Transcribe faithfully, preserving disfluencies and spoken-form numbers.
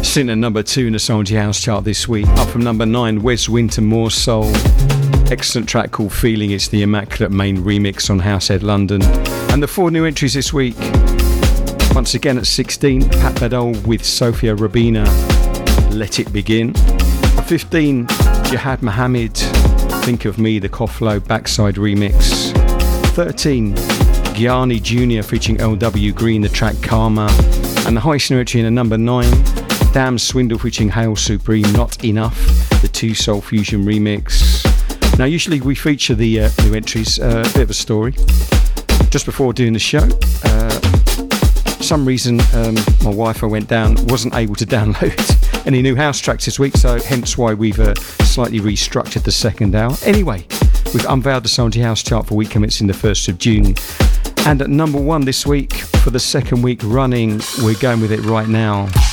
Sitting at number two in the Soul House chart this week. Up from number nine, Wes Winter, More Soul. Excellent track called Feeling. It's the Immaculate Main remix on Househead London. And the four new entries this week. Once again at sixteen, Pat Badal with Sophia Rabina, Let It Begin. At fifteen, Jihad Mohammed, Think of Me, the Koflo Backside remix. thirteen, Gianni Junior featuring L W Green, the track Karma. And the highest new entry in at number nine, Damn Swindle featuring Hail Supreme, Not Enough, the Two Soul Fusion remix. Now usually we feature the uh, new entries, uh, a bit of a story. Just before doing the show, uh, for some reason um, my Wi-Fi went down, wasn't able to download any new house tracks this week, so hence why we've uh, slightly restructured the second hour. Anyway, we've unveiled the Soul House chart for week commencing the first of June. And at number one this week, for the second week running, we're going with it right now.